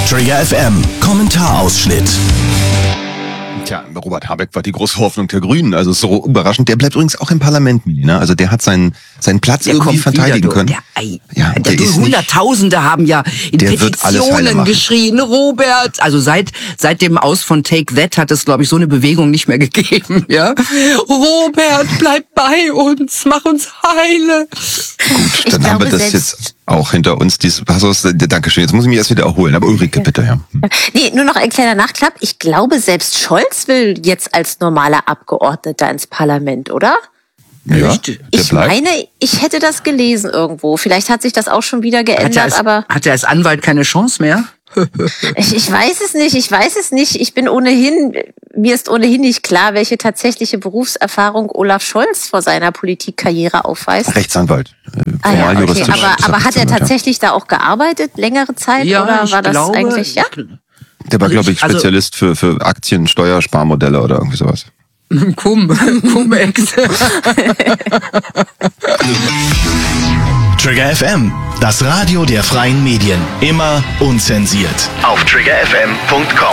Trigger FM, Kommentarausschnitt. Tja, Robert Habeck war die große Hoffnung der Grünen, also so überraschend. Der bleibt übrigens auch im Parlament, Melina. Also der hat seinen Platz irgendwie verteidigen können. Hunderttausende haben ja in Petitionen geschrien, Robert. Also seit dem Aus von Take That hat es, glaube ich, so eine Bewegung nicht mehr gegeben. Ja, Robert, bleib bei uns, mach uns heile. Gut, dann haben wir das jetzt auch hinter uns. Dankeschön, jetzt muss ich mich erst wieder erholen. Aber Ulrike, bitte, ja. Nee, nur noch ein kleiner Nachklapp. Ich glaube, selbst Scholz will jetzt als normaler Abgeordneter ins Parlament, oder? Ja, ich meine, ich hätte das gelesen irgendwo. Vielleicht hat sich das auch schon wieder geändert, aber... Hat er als Anwalt keine Chance mehr? Ich weiß es nicht. Mir ist ohnehin nicht klar, welche tatsächliche Berufserfahrung Olaf Scholz vor seiner Politikkarriere aufweist. Rechtsanwalt. Aber hat er tatsächlich da auch gearbeitet, längere Zeit? Ja, oder war das eigentlich, ja? Der war, glaube ich, Spezialist für Aktien, Steuersparmodelle oder irgendwie sowas. Cum-Ex. Trigger FM, das Radio der freien Medien. Immer unzensiert. Auf triggerfm.com.